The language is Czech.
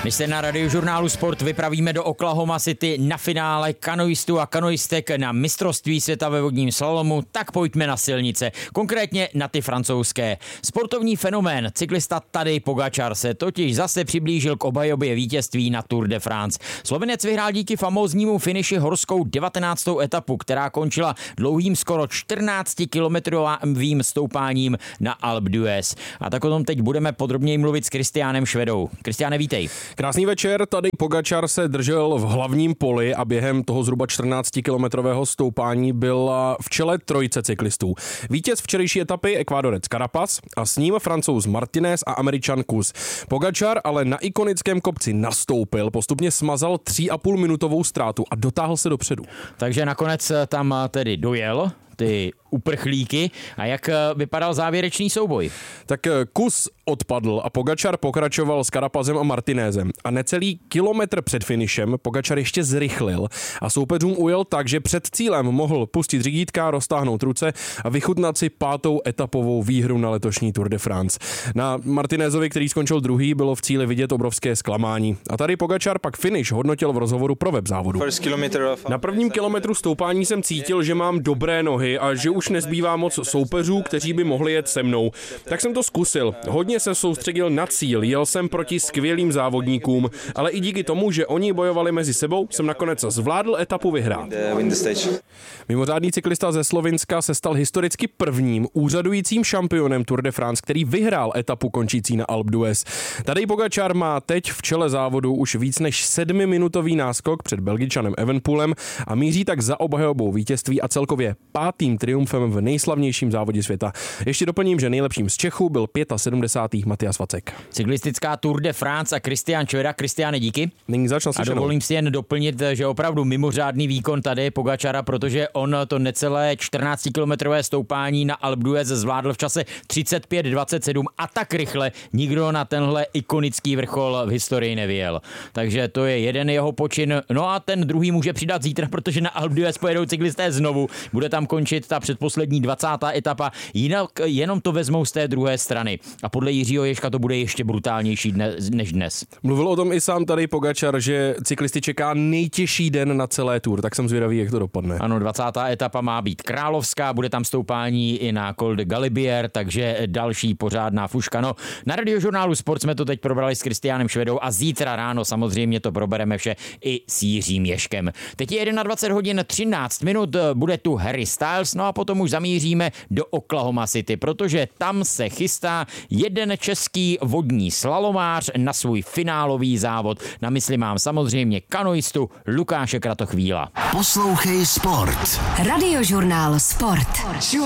My se na Radiožurnálu Sport vypravíme do Oklahoma City na finále kanoistů a kanoistek na mistrovství světa ve vodním slalomu, tak pojďme na silnice, konkrétně na ty francouzské. Sportovní fenomén cyklista Tadej Pogačar se totiž zase přiblížil k obhajobě vítězství na Tour de France. Slovinec vyhrál díky famóznímu finiši horskou 19. etapu, která končila dlouhým skoro 14-kilometrovým stoupáním na Alpe d'Huez. A tak o tom teď budeme podrobněji mluvit s Kristiánem Švedou. Kristiáne, vítej. Krásný večer, Tadej Pogačar se držel v hlavním poli a během toho zhruba 14-kilometrového stoupání byl v čele trojice cyklistů. Vítěz včerejší etapy Ekvádorec Carapaz a s ním Francouz Martinez a Američan Kuss. Pogačar ale na ikonickém kopci nastoupil, postupně smazal 3,5 minutovou ztrátu a dotáhl se dopředu. Takže nakonec tam tedy dojel ty uprchlíky. A jak vypadal závěrečný souboj? Tak Kuss odpadl a Pogačar pokračoval s Carapazem a Martinézem. A necelý kilometr před finišem Pogačar ještě zrychlil a soupeřům ujel tak, že před cílem mohl pustit řídítka, roztáhnout ruce a vychutnat si 5. etapovou výhru na letošní Tour de France. Na Martinézovi, který skončil druhý, bylo v cíli vidět obrovské zklamání. A tady Pogačar pak finiš hodnotil v rozhovoru pro web závodu. Na prvním kilometru stoupání jsem cítil, že mám dobré nohy a že už nezbývá moc soupeřů, kteří by mohli jet se mnou. Tak jsem to zkusil. Hodně se soustředil na cíl, jel jsem proti skvělým závodníkům, ale i díky tomu, že oni bojovali mezi sebou, jsem nakonec zvládl etapu vyhrát. Mimořádný cyklista ze Slovinska se stal historicky prvním úřadujícím šampionem Tour de France, který vyhrál etapu končící na Alpe d'Huez. Tadej Pogačar má teď v čele závodu už víc než 7minutový náskok před Belgičanem Evenepoelem a míří tak za obhajobou vítězství a celkově 5. triumfem v nejslavnějším závodě světa. Ještě doplním, že nejlepším z Čechů byl 75. Matias Vacek. Cyklistická Tour de France a Kristián Šveda. Kristiáne, díky. Nyní zač a dovolím si jen doplnit, že opravdu mimořádný výkon tady Pogačara, protože on to necelé 14-kilometrové stoupání na Alpe d'Huez zvládl v čase 35:27 a tak rychle nikdo na tenhle ikonický vrchol v historii nevyjel. Takže to je jeden jeho počin. No a ten druhý může přidat zítra, protože na Alpe d'Huez pojedou cyklisté znovu. Bude tam končit ta předposlední 20. etapa, jinak jenom to vezmou z té druhé strany. A podle Jiřího Ježka to bude ještě brutálnější než dnes. Mluvil o tom i sám tady Pogačar, že cyklisty čeká nejtěžší den na celé Tour, tak jsem zvědavý, jak to dopadne. Ano, 20. etapa má být královská, bude tam stoupání i na Col de Galibier, takže další pořádná fuška. No, na Radiožurnálu Sport jsme to teď probrali s Kristiánem Švedou a zítra ráno samozřejmě to probereme vše i s Jiřím Ježkem. Teď je 21:13, bude tu Harry Styles, no a potom už zamíříme do Oklahoma City, protože tam se chystá jeden český vodní slalomář na svůj finálový závod. Na mysli mám samozřejmě kanoistu Lukáše Kratochvíla. Poslouchej Sport. Radiožurnál Sport.